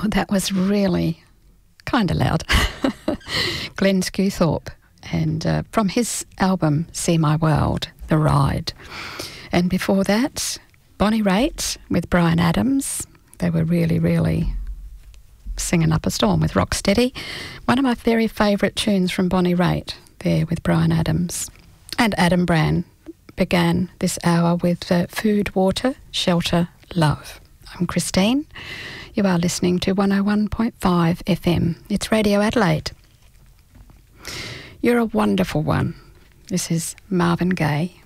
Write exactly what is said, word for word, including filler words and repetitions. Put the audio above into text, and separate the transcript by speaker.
Speaker 1: that was really kind of loud. Glenn Skewthorpe, and uh, from his album See My World, The Ride. And before that, Bonnie Raitt with Bryan Adams. They were really, really singing up a storm with Rocksteady. One of my very favourite tunes from Bonnie Raitt there with Bryan Adams. And Adam Brann began this hour with uh, Food, Water, Shelter, Love. I'm Christine. You are listening to one oh one point five F M. It's Radio Adelaide. You're a wonderful one. This is Marvin Gaye.